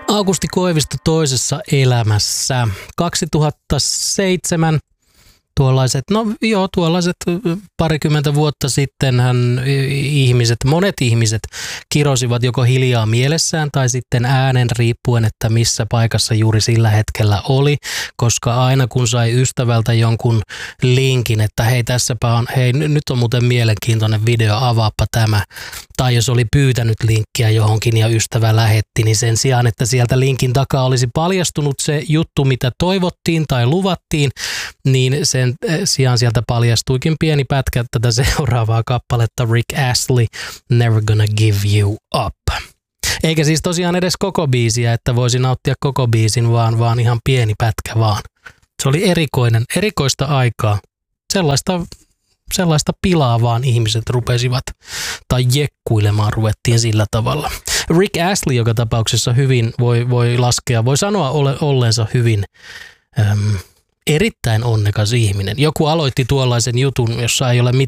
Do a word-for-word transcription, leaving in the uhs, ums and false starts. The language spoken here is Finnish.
Aukusti Koivisto toisessa elämässä. kaksituhattaseitsemän tuollaiset, no joo, tuollaiset parikymmentä vuotta sitten hän ihmiset, monet ihmiset kirosivat joko hiljaa mielessään tai sitten äänen riippuen, että missä paikassa juuri sillä hetkellä oli, koska aina kun sai ystävältä jonkun linkin, että hei tässäpä on, hei nyt on muuten mielenkiintoinen video, avaappa tämä, tai jos oli pyytänyt linkkiä johonkin ja ystävä lähetti, niin sen sijaan, että sieltä linkin takaa olisi paljastunut se juttu, mitä toivottiin tai luvattiin, niin sen sijaan sieltä paljastuikin pieni pätkä tätä seuraavaa kappaletta Rick Astley, Never Gonna Give You Up. Eikä siis tosiaan edes koko biisiä, että voisi nauttia koko biisin, vaan, vaan ihan pieni pätkä vaan. Se oli erikoinen, erikoista aikaa. Sellaista, sellaista pilaa vaan ihmiset rupesivat, tai jekkuilemaan ruvettiin sillä tavalla. Rick Astley joka tapauksessa hyvin voi, voi laskea, voi sanoa ole, olleensa hyvin äm, erittäin onnekas ihminen. Joku aloitti tuollaisen jutun, jossa ei ole mit,